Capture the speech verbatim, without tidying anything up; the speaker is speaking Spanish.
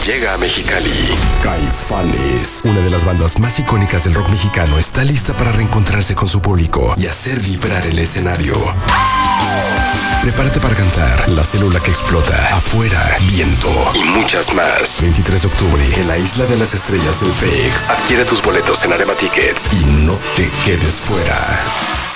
llega a Mexicali. Caifanes, una de las bandas más icónicas del rock mexicano, está lista para reencontrarse con su público y hacer vibrar el escenario. Prepárate para cantar La Célula que Explota, Afuera, Viento y muchas más. veintitrés de octubre en la Isla de las Estrellas del F E X. Adquiere tus boletos en Arema Tickets y no te quedes fuera.